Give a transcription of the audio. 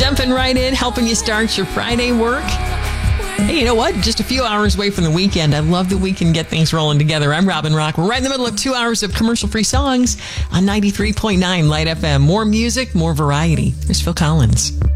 Jumping right in, helping you start your Friday work. Hey, you know what? Just a few hours away from the weekend. I love that we can get things rolling together. I'm Robin Rock. We're right in the middle of 2 hours of commercial-free songs on 93.9 Light FM. More music, more variety. Here's Phil Collins.